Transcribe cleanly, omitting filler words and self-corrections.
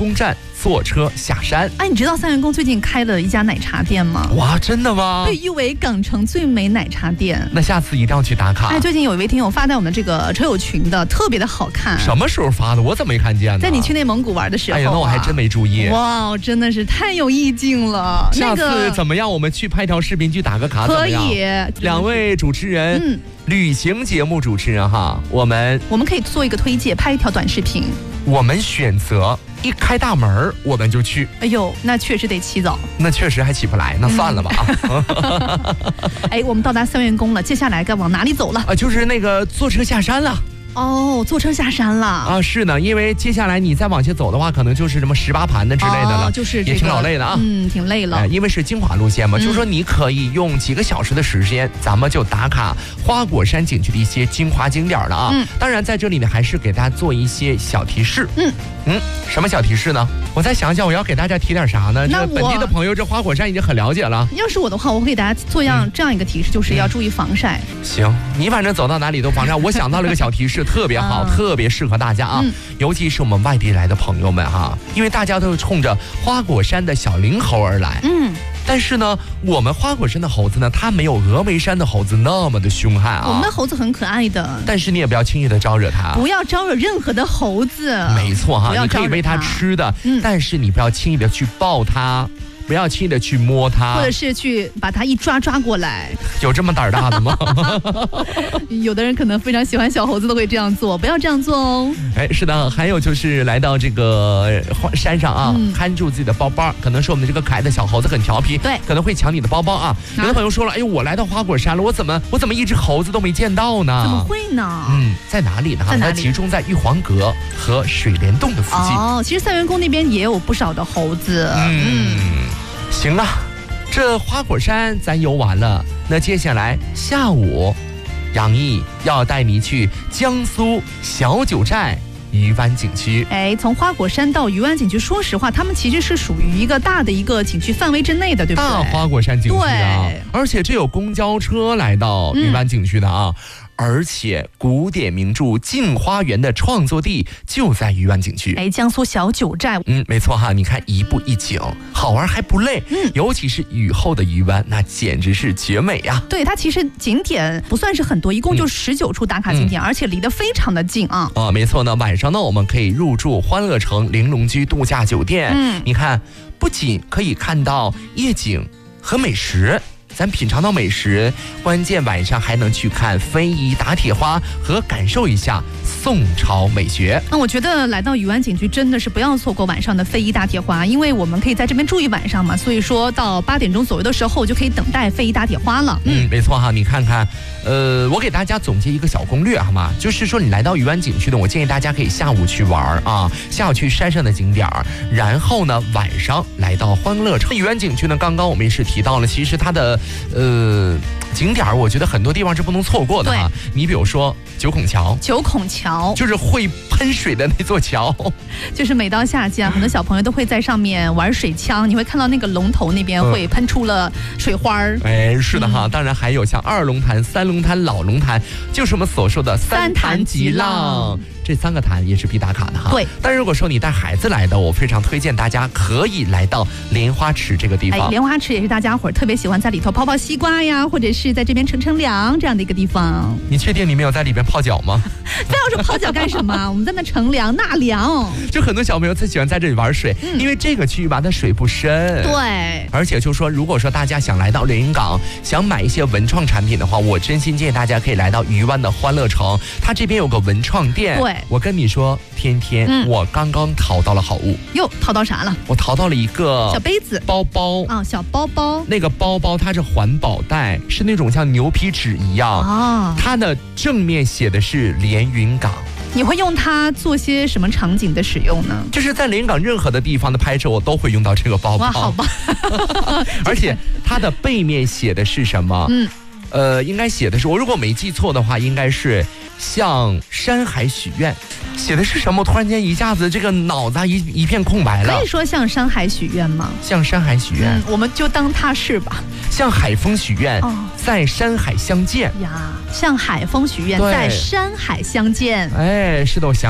宫站坐车下山。 哎，你知道三元宫最近开了一家奶茶店吗？ 哇，真的吗？ 被誉为港城最美奶茶店。 那下次一定要去打卡。 哎，最近有一位听友发在我们这个车友群的，特别的好看。 什么时候发的？我怎么没看见呢？ 在你去内蒙古玩的时候。 哎呀，那我还真没注意。 哇，真的是太有意境了。 下次怎么样？我们去拍条视频去打个卡， 可以。 两位主持人，旅行节目主持人哈，我们可以做一个推荐，拍一条短视频。 我们选择一开大门我们就去。 哎呦，那确实得起早。 那确实还起不来，那算了吧。 哎，我们到达三元宫了，接下来该往哪里走了？ 就是那个坐车下山了。 哦，坐车下山了啊！ 是呢，因为接下来你再往前走的话，可能就是什么18盘的之类的了， 就是也挺老累的啊。 挺累了。 因为是精华路线嘛，就是说你可以用几个小时的时间，咱们就打卡花果山景区的一些精华景点了啊。当然在这里呢，还是给大家做一些小提示。什么小提示呢？我再想想，我要给大家提点啥呢？这本地的朋友，这花果山已经很了解了。 要是我的话，我会给大家做这样一个提示，就是要注意防晒。 行，你反正走到哪里都防晒。我想到了一个小提示，特别好，特别适合大家啊，尤其是我们外地来的朋友们哈，因为大家都是冲着花果山的小灵猴而来。但是呢，我们花果山的猴子呢，它没有峨眉山的猴子那么的凶悍啊。 我们的猴子很可爱的， 但是你也不要轻易的招惹它， 不要招惹任何的猴子。 没错哈，你可以喂它吃的，但是你不要轻易的去抱它。不要轻易的去摸它， 或者是去把它一抓过来。 有这么胆大的吗？ 有的人可能非常喜欢小猴子，都会这样做，不要这样做哦。 哎，是的，还有就是来到这个山上啊，看住自己的包包，可能是我们这个可爱的小猴子很调皮， 对， 可能会抢你的包包啊。有的朋友说了，哎呦，我来到花果山了，我怎么一只猴子都没见到呢？ 怎么会呢？ 在哪里呢？它集中在玉皇阁和水帘洞的附近。 其实三元宫那边也有不少的猴子。 行了，这花果山咱游完了，那接下来下午，杨毅要带你去江苏小九寨渔湾景区。 哎，从花果山到渔湾景区，说实话，他们其实是属于一个大的一个景区范围之内的，对不对？ 大花果山景区啊，而且这有公交车来到渔湾景区的啊。而且古典名著《镜花缘》的创作地就在渔湾景区。 哎，江苏小九寨。 没错哈，你看一步一景，好玩还不累。尤其是雨后的渔湾，那简直是绝美呀。 对，它其实景点不算是很多，一共就19处打卡景点，而且离得非常的近啊。 没错呢，晚上呢我们可以入住欢乐城玲珑居度假酒店。你看，不仅可以看到夜景和美食。咱品尝到美食，关键晚上还能去看非遗打铁花和感受一下宋朝美学。 我觉得来到渔湾景区真的是不要错过晚上的非遗打铁花，因为我们可以在这边住一晚上嘛，所以说到8点钟左右的时候就可以等待非遗打铁花了。 没错哈，你看看，我给大家总结一个小攻略好吗？就是说你来到渔湾景区呢，我建议大家可以下午去玩啊，下午去山上的景点，然后呢晚上来到欢乐城。渔湾景区呢，刚刚我们也是提到了，其实它的景点我觉得很多地方是不能错过的哈。你比如说九孔桥就是会喷水的那座桥， 就是每到夏季啊，很多小朋友都会在上面玩水枪，你会看到那个龙头那边会喷出了水花儿。 是的哈，当然还有像2龙潭、3龙潭、老龙潭，就是我们所说的3潭极浪。这3个潭也是必打卡的哈。 对， 但如果说你带孩子来的，我非常推荐大家可以来到莲花池这个地方。 莲花池也是大家伙特别喜欢在里头泡西瓜呀，或者是在这边乘凉这样的一个地方。 你确定你没有在里边泡脚吗？ 非要说泡脚干什么？我们在那乘凉纳凉。 就很多小朋友最喜欢在这里玩水，因为这个区域吧，它水不深。 对， 而且就说，如果说大家想来到连云港，想买一些文创产品的话，我真心建议大家可以来到渔湾的欢乐城，它这边有个文创店。 对， 我跟你说，天天，我刚刚淘到了好物。 又淘到啥了？ 我淘到了一个小杯子、 包包啊，小包包。 那个包包它是环保袋，是那种像牛皮纸一样啊。它的正面写的是连云港。 你会用它做些什么场景的使用呢？ 就是在连云港任何的地方的拍摄，我都会用到这个包包。 哇，好吧。 而且它的背面写的是什么？应该写的是，我如果没记错的话，应该是向山海许愿。写的是什么？我突然间一下子这个脑子一片空白了。 可以说向山海许愿吗？ 向山海许愿， 我们就当它是吧。 向海风许愿，在山海相见呀。向海风许愿，在山海相见。 哎，是的，我想。